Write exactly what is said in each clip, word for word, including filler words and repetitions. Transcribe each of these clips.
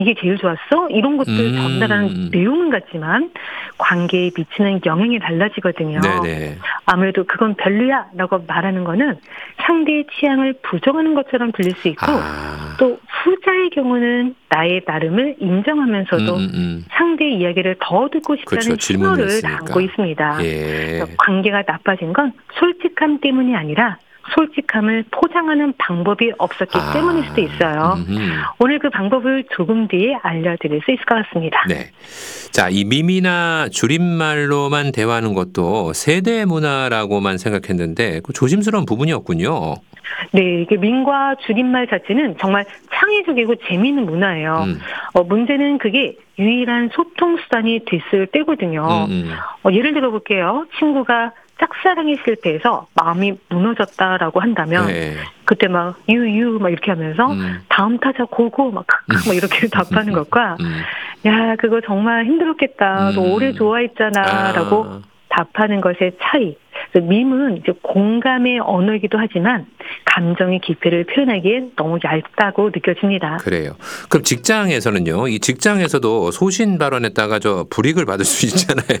이게 제일 좋았어? 이런 것들 전달하는 음. 내용은 같지만 관계에 미치는 영향이 달라지거든요. 네네. 아무래도 그건 별로야라고 말하는 거는 상대의 취향을 부정하는 것처럼 들릴 수 있고 아. 또 후자의 경우는 나의 나름을 인정하면서도 음음음. 상대의 이야기를 더 듣고 그렇죠. 싶다는 질문을 신호를 했으니까. 담고 있습니다. 그래서 예. 관계가 나빠진 건 솔직함 때문이 아니라 솔직함을 포장하는 방법이 없었기 때문일 수도 아. 있어요. 음흠. 오늘 그 방법을 조금 뒤에 알려드릴 수 있을 것 같습니다. 네. 자, 이 밈이나 줄임말로만 대화하는 것도 세대 문화라고만 생각했는데 그 조심스러운 부분이었군요. 네, 이게 밈과 줄임말 자체는 정말 창의적이고 재미있는 문화예요. 음. 어, 문제는 그게 유일한 소통 수단이 됐을 때거든요. 음음. 어, 예를 들어 볼게요. 친구가 짝사랑에 실패해서 마음이 무너졌다라고 한다면 네. 그때 막 유유 막 이렇게 하면서 음. 다음 타자 고고 막 크크 막 이렇게 답하는 것과 음. 야 그거 정말 힘들었겠다. 너 오래 음. 좋아했잖아라고 아. 답하는 것의 차이. 그래서 밈은 이제 공감의 언어이기도 하지만 감정의 깊이를 표현하기엔 너무 얇다고 느껴집니다. 그래요. 그럼 직장에서는요. 이 직장에서도 소신 발언했다가 저 불이익을 받을 수 있잖아요.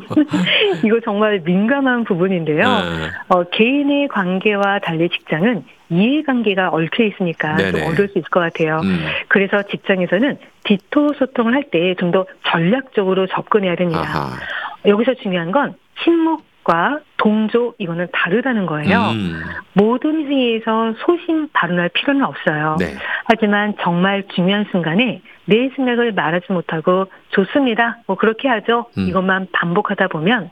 이거 정말 민감한 부분인데요. 어. 어, 개인의 관계와 달리 직장은 이해관계가 얽혀 있으니까 좀 네네. 어려울 수 있을 것 같아요. 음. 그래서 직장에서는 디토 소통을 할 때 좀 더 전략적으로 접근해야 됩니다. 아하. 여기서 중요한 건 침묵과 동조 이거는 다르다는 거예요. 음. 모든 회의에서 소신 발언할 필요는 없어요. 네. 하지만 정말 중요한 순간에 내 생각을 말하지 못하고 좋습니다. 뭐 그렇게 하죠. 음. 이것만 반복하다 보면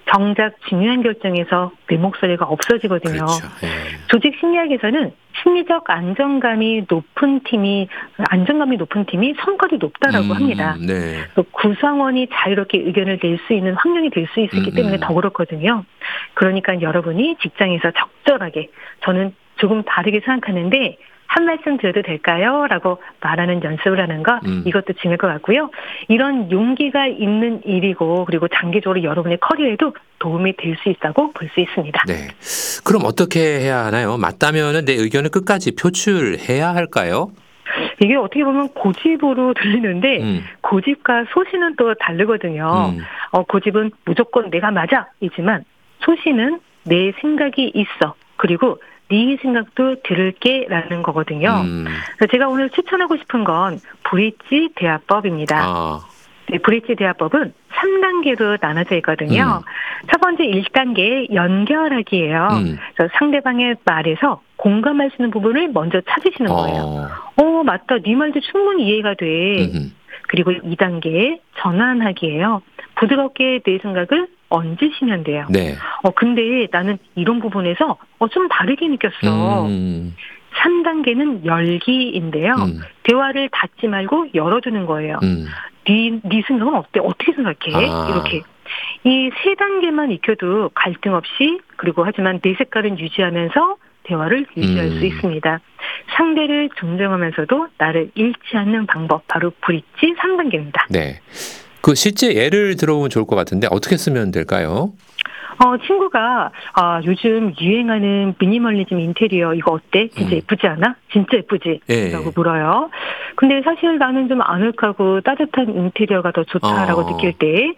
정작 중요한 결정에서 내 목소리가 없어지거든요. 그렇죠. 예. 조직 심리학에서는 심리적 안정감이 높은 팀이 안정감이 높은 팀이 성과도 높다라고 음. 합니다. 네. 또 구성원이 자유롭게 의견을 낼 수 있는 환경이 될 수 있기 음음. 때문에 더 그렇거든요. 그러니까 여러분이 직장에서 적절하게 저는 조금 다르게 생각하는데 한 말씀 드려도 될까요? 라고 말하는 연습을 하는 것 음. 이것도 중요할 것 같고요. 이런 용기가 있는 일이고 그리고 장기적으로 여러분의 커리어에도 도움이 될 수 있다고 볼 수 있습니다. 네. 그럼 어떻게 해야 하나요? 맞다면은 내 의견을 끝까지 표출해야 할까요? 이게 어떻게 보면 고집으로 들리는데 음. 고집과 소신은 또 다르거든요. 음. 어, 고집은 무조건 내가 맞아 이지만 소신은 내 생각이 있어. 그리고 네 생각도 들을게라는 거거든요. 음. 그래서 제가 오늘 추천하고 싶은 건 브릿지 대화법입니다. 아. 네, 브릿지 대화법은 삼 단계로 나눠져 있거든요. 음. 첫 번째 일 단계 연결하기예요. 음. 그래서 상대방의 말에서 공감할 수 있는 부분을 먼저 찾으시는 거예요. 어. 어, 맞다. 네 말도 충분히 이해가 돼. 음흠. 그리고 이 단계 전환하기예요. 부드럽게 내 생각을 얹으시면 돼요. 네. 어, 근데 나는 이런 부분에서 어, 좀 다르게 느꼈어. 음. 삼 단계는 열기인데요. 음. 대화를 닫지 말고 열어두는 거예요. 음. 네, 네 생각은 어때? 어떻게 생각해? 아. 이렇게. 이 세 단계만 익혀도 갈등 없이 그리고 하지만 내 색깔은 유지하면서 대화를 유지할 음. 수 있습니다. 상대를 존중하면서도 나를 잃지 않는 방법 바로 브릿지 삼 단계입니다. 네. 그 실제 예를 들어보면 좋을 것 같은데 어떻게 쓰면 될까요? 어, 친구가 아, 요즘 유행하는 미니멀리즘 인테리어 이거 어때? 진짜 음. 예쁘지 않아? 진짜 예쁘지? 예. 라고 물어요. 근데 사실 나는 좀 아늑하고 따뜻한 인테리어가 더 좋다라고 어. 느낄 때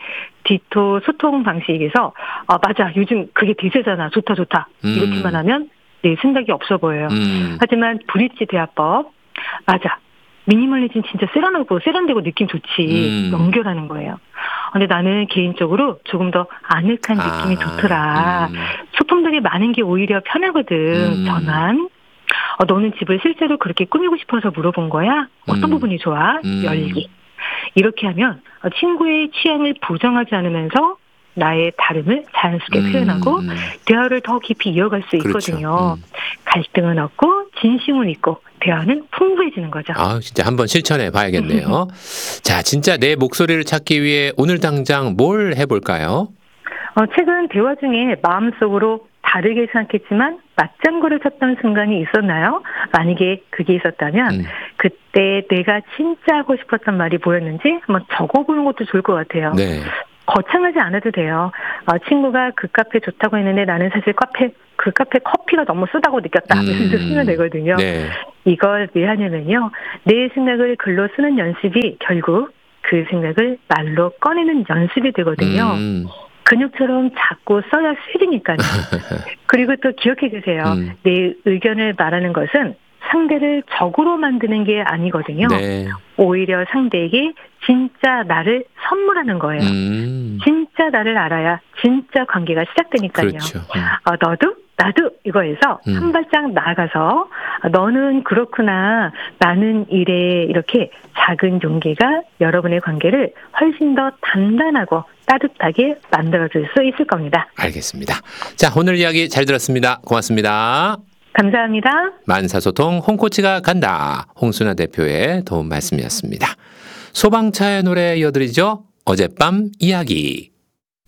디토 소통 방식에서 아, 맞아. 요즘 그게 대세잖아. 좋다 좋다. 음. 이렇게만 하면 내 생각이 없어 보여요. 음. 하지만 브릿지 대화법 맞아. 미니멀리즘 진짜 세련하고 세련되고 느낌 좋지. 음. 연결하는 거예요. 근데 나는 개인적으로 조금 더 아늑한 아. 느낌이 좋더라. 음. 소통들이 많은 게 오히려 편하거든. 음. 전환. 어, 너는 집을 실제로 그렇게 꾸미고 싶어서 물어본 거야? 어떤 음. 부분이 좋아? 음. 열기. 이렇게 하면 어, 친구의 취향을 부정하지 않으면서 나의 다름을 자연스럽게 음. 표현하고 음. 대화를 더 깊이 이어갈 수 그렇죠. 있거든요. 음. 갈등은 없고 진심은 있고 대화는 풍부해지는 거죠. 아, 진짜 한번 실천해 봐야겠네요. 자, 진짜 내 목소리를 찾기 위해 오늘 당장 뭘 해볼까요? 어, 최근 대화 중에 마음속으로 다르게 생각했지만 맞장구를 쳤던 순간이 있었나요? 만약에 그게 있었다면 음. 그때 내가 진짜 하고 싶었던 말이 뭐였는지 한번 적어보는 것도 좋을 것 같아요. 네. 거창하지 않아도 돼요. 어, 친구가 그 카페 좋다고 했는데 나는 사실 카페 그 카페 커피가 너무 쓰다고 느꼈다. 음. 이렇게 쓰면 되거든요. 네. 이걸 왜 하냐면요. 내 생각을 글로 쓰는 연습이 결국 그 생각을 말로 꺼내는 연습이 되거든요. 음. 근육처럼 자꾸 써야 세지니까요. 그리고 또 기억해 주세요. 음. 내 의견을 말하는 것은 상대를 적으로 만드는 게 아니거든요. 네. 오히려 상대에게 진짜 나를 선물하는 거예요. 음. 진짜 나를 알아야 진짜 관계가 시작되니까요. 그렇죠. 음. 어, 너도 나도 이거에서 음. 한 발짝 나아가서 너는 그렇구나 나는 이래 이렇게 작은 용기가 여러분의 관계를 훨씬 더 단단하고 따뜻하게 만들어줄 수 있을 겁니다. 알겠습니다. 자, 오늘 이야기 잘 들었습니다. 고맙습니다. 감사합니다. 만사소통 홍코치가 간다. 홍순아 대표의 도움 말씀이었습니다. 소방차의 노래 이어드리죠. 어젯밤 이야기.